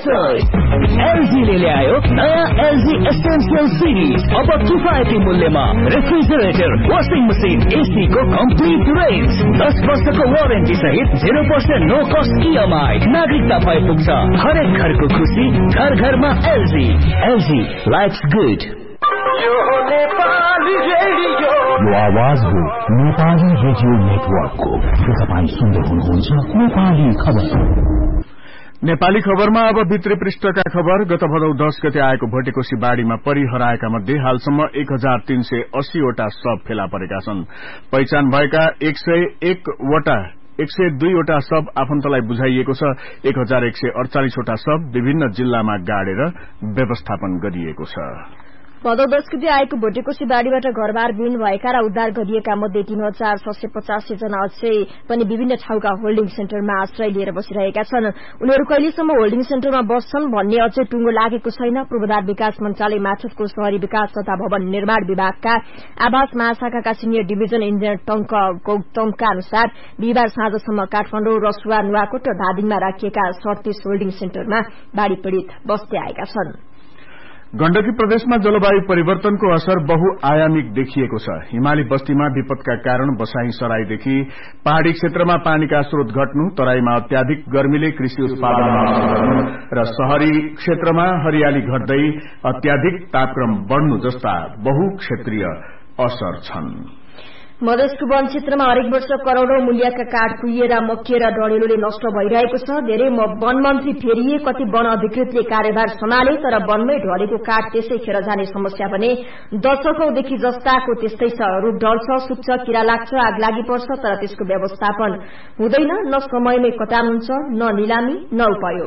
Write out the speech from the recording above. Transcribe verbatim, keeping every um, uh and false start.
LG ले ल्यायो नयाँ एलजी एसेन्शियल सिरिज। अब किफायती मूल्यमा रेफ्रिजरेटर, वाशिङ मसिन, एसी को कम्प्लिट रेन्ज, दस वर्षको वारेन्टी सहित zero percent no cost EMI. नागरिकता भए पुग्छ हरेक घरको खुशी, घर घरमा एलजी। LG lives good. यो आवाज हो नेपाली रेडियो नेटवर्कको। तपाईँ सुन्दै हुनुहुन्छ नेपाली खबर। नेपाली खबरमा अब भित्री पृष्ठका खबर। गत भदौ दस गते आएको भटेकोसी बाढ़ीमा परि हराएका मध्ये हालसम्म एक हजार तीन सय अस्सीवटा शव फेला परेका छन्। पहिचान भएका एक सय एकवटा एक सय दुईवटा शव आफन्तलाई बुझाइएको छ। एक हजार एक सय अड़चालिसवटा शव विभिन्न जिल्लामा गाडेर व्यवस्थापन गरिएको छ। भदौ दस गते आएको भोटेकोशी बाढ़ीबाट घरबार विहीन भएका र उद्धार गरिएका मध्ये तीन हजार छ सय पचासी जना अझै पनि विभिन्न ठाउँका होल्डिङ सेन्टरमा आश्रय लिएर बसिरहेका छन्। उनीहरू कहिलेसम्म होल्डिङ सेन्टरमा बस्छन् भन्ने अझै टुङ्गो लागेको छैन। पूर्वाधार विकास मन्त्रालय मार्फतको शहरी विकास तथा भवन निर्माण विभागका आवास महाशाखाका सिनियर डिभिजन इन्जिनियर टंक गौतमका अनुसार बिहिबार साँझसम्म काठमाडौँ, रसुवा, नुवाकोट र धादिङमा राखिएका सड़तीस होल्डिङ सेन्टरमा बाढ़ी पीड़ित बस्दै आएका छन्। गण्डकी प्रदेशमा जलवायु परिवर्तनको असर बहुआयामिक देखिएको छ। हिमाली बस्तीमा विपदका कारण बसाई सराईदेखि पहाड़ी क्षेत्रमा पानीका स्रोत घट्नु, तराईमा अत्याधिक गर्मीले कृषि उत्पादनमा असर गर्नु र शहरी क्षेत्रमा हरियाली घट्दै अत्याधिक तापक्रम बढ़नु जस्ता बहुक्षेत्रीय असर छन्। मधेसको वन क्षेत्रमा हरेक वर्ष करोड़ौं मूल्यका काठ कुहिएर मकिएर डढेलोले नष्ट भइरहेको छ। धेरै वन मन्त्री फेरिए, कति वन अधिकृतले कार्यभार सम्हाले, तर वनमै ढलेको काठ त्यसै खेर जाने समस्या भने दशकौंदेखि जस्ताको त्यस्तै छ। रूख ढल्छ, सुक्छ, किरा लाग्छ, आग लागि पर्छ, तर त्यसको व्यवस्थापन हुँदैन। न समयमै कटान हुन्छ, न निलामी, न उपयोग।